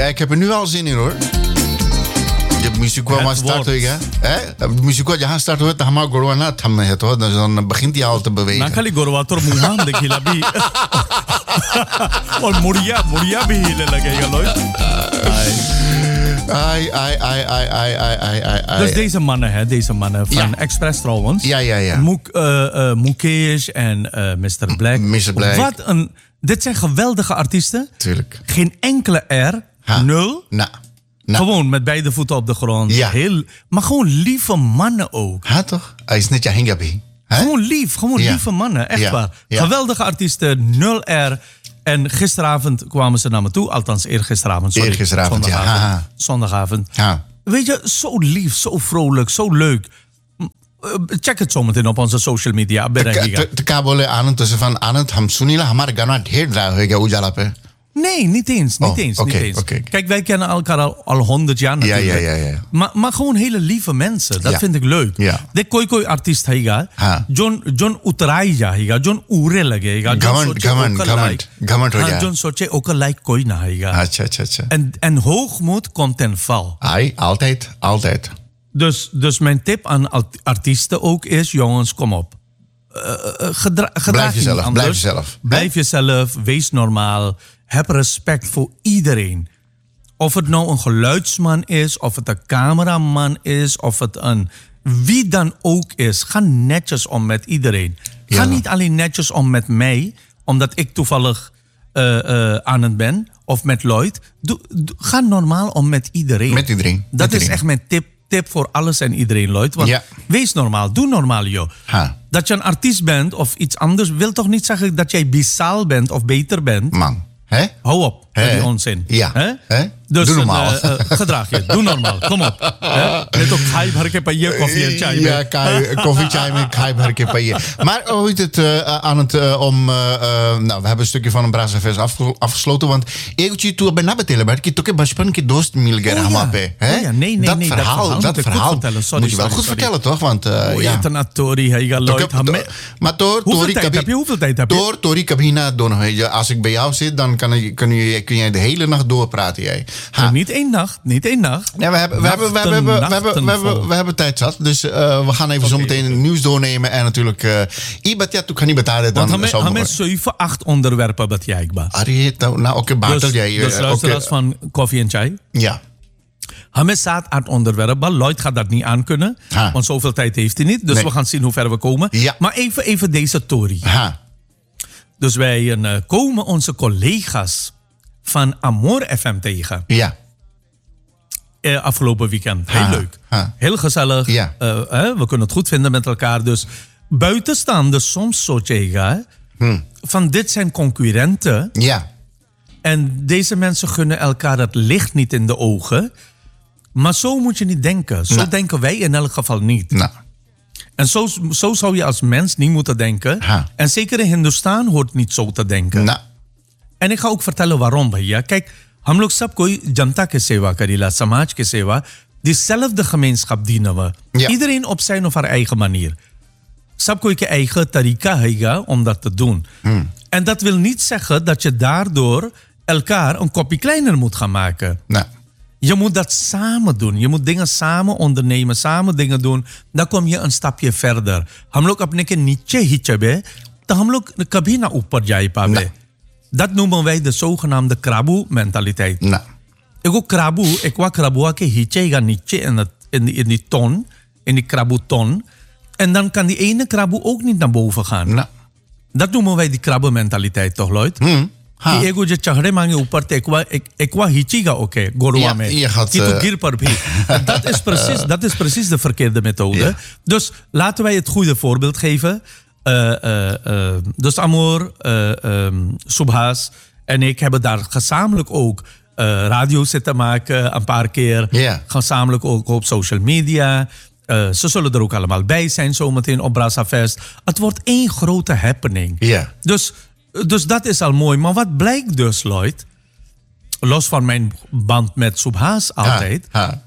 Ja, ik heb er nu al zin in hoor. Je muziek wel maar starten, hè? Muziek wat je gaat starten, dan maar Gorwa na thamme het hoor. Dan begint hij al te bewegen. Na khali Gorwa tor muhan dekhila bhi. और मुड़िया भी हिले लगेगा लोग. Dus deze mannen van Express trouwens. Ja. Mukesh en Mr. Black. Mr. Black. Dit zijn geweldige artiesten. Tuurlijk. Geen enkele R. Nul. Gewoon met beide voeten op de grond. Ja. Maar gewoon lieve mannen ook. Ja toch? Hij is net je hengabi. Gewoon lieve mannen. Echt waar. Ja. Geweldige artiesten, 0 R. En gisteravond kwamen ze naar me toe. Althans, eergisteravond. Zondagavond. Ja. Weet je, zo lief, zo vrolijk, zo leuk. Check het zometeen op onze social media. te kabole Anand tussen van Anand, ham sunila hamare gana dher dra hoega ujala pe. Nee, niet eens. Okay. Kijk, wij kennen elkaar al 100 jaar natuurlijk. Ja. Maar gewoon hele lieve mensen. Dat vind ik leuk. Ja. De koi artiest haiga. John utraija haiga. John ure लगेगा. John soche ook like koi na haiga. Acha. En hoogmoed komt ten val. Altijd. Dus mijn tip aan artiesten ook is, jongens, kom op. Blijf jezelf. Wees normaal. Heb respect voor iedereen. Of het nou een geluidsman is, of het een cameraman is, of het een wie dan ook is. Ga netjes om met iedereen. Ga niet alleen netjes om met mij, omdat ik toevallig aan het ben, of met Lloyd. Ga normaal om met iedereen. Met iedereen. Dat is echt mijn tip voor alles en iedereen, Lloyd. Want wees normaal, doe normaal, joh. Dat je een artiest bent of iets anders, wil toch niet zeggen dat jij bisaal bent of beter bent. Man. Hou op met die onzin. Ja. Dus doe normaal. Gedraag je. Doe normaal. Kom op. Net ook khai bhar ke paye koffie en chai. Ja, koffie, chai met khai bhar ke paye. Maar hoe heet het aan het om... we hebben een stukje van een Brazzavers afgesloten. Want ik toen ben nabetelen, maar ik toke bachpan ke dost mil gaya hama pe. Nee. Dat verhaal moet je wel goed vertellen, toch? Want maar hoeveel tijd heb je? Door Tori Kabina doen. Als ik bij jou zit, dan kun jij de hele nacht doorpraten, jij. Niet één nacht. Ja, we hebben tijd zat. Dus we gaan even zometeen het nieuws doornemen. En natuurlijk... Ibat tu kan niet betalen. Want we 7-8 onderwerpen dat jij ba. Nou, oké, batel jij. Dus luisteraars van koffie en chai. Ja. Hame 7-8 onderwerpen. Lloyd gaat dat niet aankunnen. Want zoveel tijd heeft hij niet. Dus we gaan zien hoe ver we komen. Ja. Maar even deze Tori. Dus wij komen onze collega's van Amor FM tegen. Ja. Afgelopen weekend. Heel leuk. Heel gezellig. Ja. We kunnen het goed vinden met elkaar. Dus buitenstaanders soms zo tegen. Van dit zijn concurrenten. Ja. En deze mensen gunnen elkaar het licht niet in de ogen. Maar zo moet je niet denken. Zo denken wij in elk geval niet. En zo zou je als mens niet moeten denken. En zeker in Hindustan hoort niet zo te denken. En ik ga ook vertellen waarom, भैया. Kijk, हम लोग सब कोई जनता के सेवा करीला, समाज के सेवा. Diezelfde gemeenschap dienen we. Ja. Iedereen op zijn of haar eigen manier. सब कोई के eigen tarika हैगा om dat te doen. En dat wil niet zeggen dat je daardoor elkaar een kopje kleiner moet gaan maken. Je moet dat samen doen. Je moet dingen samen ondernemen, samen dingen doen. Dan kom je een stapje verder. हम लोग अपने के नीचे ही चबे, तो हम लोग कभी ना ऊपर जा पावे. Dat noemen wij de zogenaamde krabu-mentaliteit. Ik ook krabu, ik wa krabua ke hichega niche in die ton, in die krabu-ton. En dan kan die ene krabu ook niet naar boven gaan. Dat noemen wij die krabu-mentaliteit, toch, Lloyd? कि एगो जो चढ़े मांगे ऊपर ते एकवा हिचीगा ओके गोरवा में कि तो गिर पर भी dat is precies de verkeerde methode. Dus laten wij het goede voorbeeld geven. Dus Amor, Subhas en ik hebben daar gezamenlijk ook radio zitten maken een paar keer. Gezamenlijk ook op social media. Ze zullen er ook allemaal bij zijn zometeen op Brazzavers. Het wordt één grote happening. Dus dat is al mooi. Maar wat blijkt dus, Lloyd? Los van mijn band met Subhas altijd.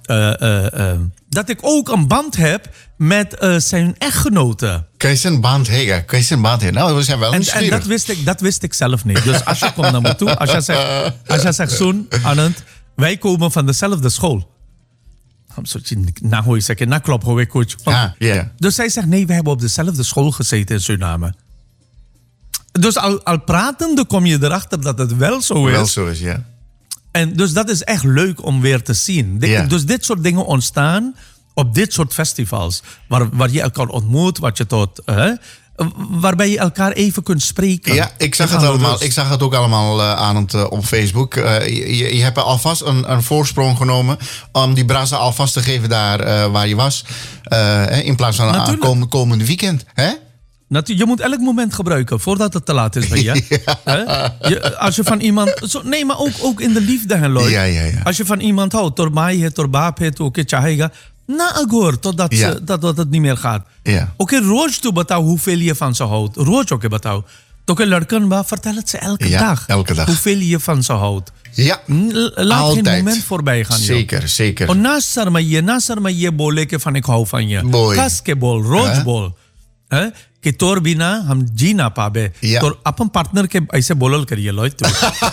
Dat ik ook een band heb met zijn echtgenote. कैसे band है? Nou, we zijn wel nieuwsgierig. En dat wist ik zelf niet. Dus als je komt naar me toe, als je zegt Soen, Anand, wij komen van dezelfde school. Nou hoor je zeggen, nou klopt hoor ik coach. Dus zij zegt, nee, we hebben op dezelfde school gezeten in Suriname. Dus al pratende kom je erachter dat het wel zo is. Wel zo is, ja. En dus dat is echt leuk om weer te zien. Dus dit soort dingen ontstaan op dit soort festivals. Waar je elkaar ontmoet, waarbij je elkaar even kunt spreken. Ja, ik zag het allemaal. Ik zag het ook allemaal aan op Facebook. Je hebt alvast een voorsprong genomen om die brasa alvast te geven daar waar je was. In plaats van komende weekend. Hè? Je moet elk moment gebruiken voordat het te laat is bij je. Ja. Als je van iemand... Nee, maar ook in de liefde, Lloyd. Ja. Als je van iemand houdt, torbaai, torbaap, chahega. Na agor, totdat dat het niet meer gaat. Ja. Oké, roos toe betouw hoeveel je van ze houdt. Roos ook betouw. Toke lurken, vertel het ze elke dag. Elke dag. Hoeveel je van ze houdt. Ja, laat altijd. Geen moment voorbij gaan. Zeker. O nasar ma je boleke van ik hou van je. Basketball, roosball. कि तोर बिना हम जी ना पाबे तो अपन पार्टनर के ऐसे बोलल करिए लॉय तो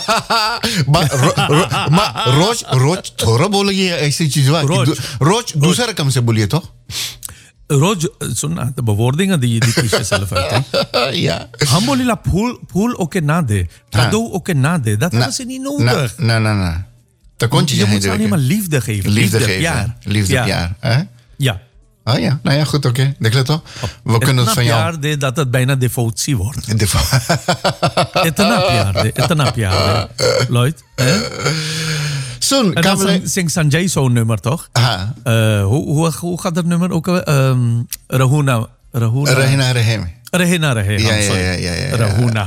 रोज थोड़ा बोलिए ऐसी चीज रोज दूसरा रकम से बोलिए तो रोज सुनना तो bewoordingen die kies je zelf uit. Ja. हम बोलिला फूल ओके ना दे cadeau ओके ना दे dat is niet nodig. Nee. Dan kon je moet alleen maar liefde geven. Liefde op jaar. Ja. Oh ja, nou ja, goed, oké. We kunnen het van jou... jaar dat het bijna devotie wordt. Etna jaar, Lloyd. Zo'n, en dan zingt Sanjay zo'n nummer, toch? Hoe gaat dat nummer ook? Rahuna. Rahina. Ja. Rahuna.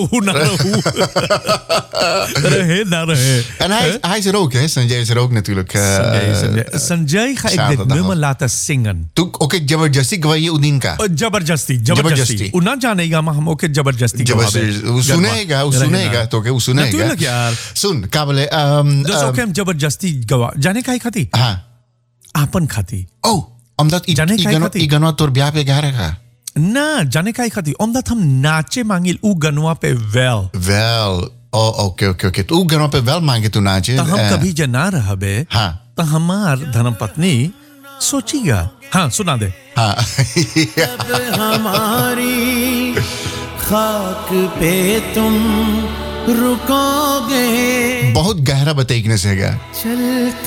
En hij is er ook, hè? Sanjay is er ook natuurlijk. Sanjay ga ik dit nummer laten zingen. Oké, Jabarjasti gwaye udinka. Jabarjasti. Una janega maar hem ook Jabarjasti. Usunega, toch? Usunega. Natuurlijk, ja. Zo'n, kabele. Dus ook hem Jabarjasti gawa. Jane kai khati? Apan khati. Oh, omdat igano torbia pe garega. Na, जाने का ही खाती omdat हम नाचे मांगिल उ गनवा पे wel okay तो उ गनवा पे वेल मांगे तू नाचे तो हम कभी जना रहा बे तो हमार धर्मपत्नी सोचेगा सुना दे हमारी खाक पे तुम रुकोगे बहुत गहरा betekenis है